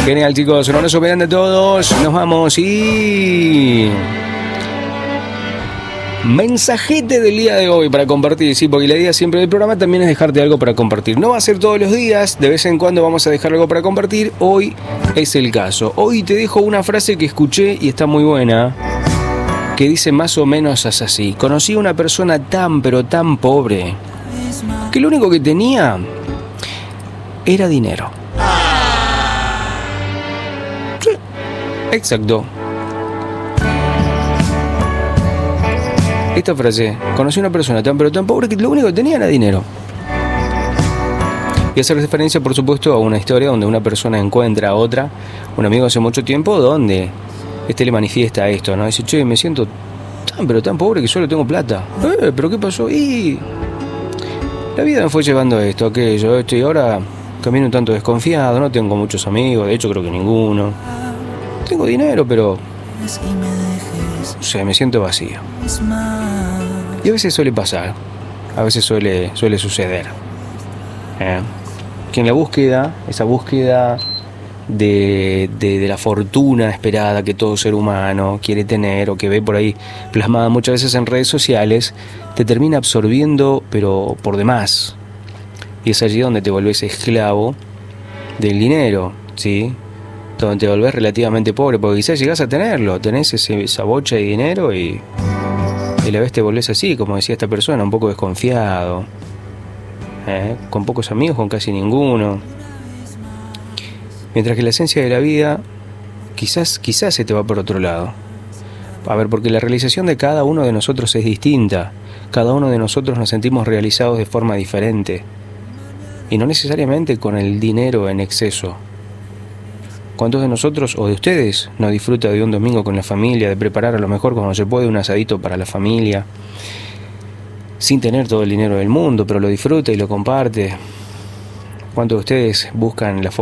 Genial, chicos. Un abrazo grande a todos. Nos vamos y... mensajete del día de hoy para compartir, sí, porque la idea siempre del programa también es dejarte algo para compartir. No va a ser todos los días, de vez en cuando vamos a dejar algo para compartir. Hoy es el caso. Hoy te dejo una frase que escuché y está muy buena, que dice más o menos así. Conocí a una persona tan pero tan pobre que lo único que tenía era dinero. Sí, exacto. Esta frase, conocí a una persona tan pero tan pobre que lo único que tenía era dinero. Y hace referencia, por supuesto, a una historia donde una persona encuentra a otra, un amigo hace mucho tiempo, donde le manifiesta esto, ¿no? Dice, che, me siento tan pero tan pobre que solo tengo plata. ¿Pero qué pasó? Y la vida me fue llevando a esto, aquello, y ahora camino un tanto desconfiado, no tengo muchos amigos, de hecho creo que ninguno. Tengo dinero, pero... no sé, me siento vacío. Y a veces suele pasar, a veces suele suceder. Que en la búsqueda, esa búsqueda de la fortuna esperada que todo ser humano quiere tener o que ve por ahí plasmada muchas veces en redes sociales, te termina absorbiendo, pero por demás. Y es allí donde te volvés esclavo del dinero, ¿sí? Donde te volvés relativamente pobre, porque quizás llegás a tenerlo, tenés esa bocha de dinero y la vez te volvés así, como decía esta persona, un poco desconfiado, con pocos amigos, con casi ninguno. Mientras que la esencia de la vida quizás se te va por otro lado. A ver, porque la realización de cada uno de nosotros es distinta. Cada uno de nosotros nos sentimos realizados de forma diferente. Y no necesariamente con el dinero en exceso. ¿Cuántos de nosotros o de ustedes no disfruta de un domingo con la familia, de preparar a lo mejor cuando se puede un asadito para la familia, sin tener todo el dinero del mundo, pero lo disfruta y lo comparte? ¿Cuántos de ustedes buscan la forma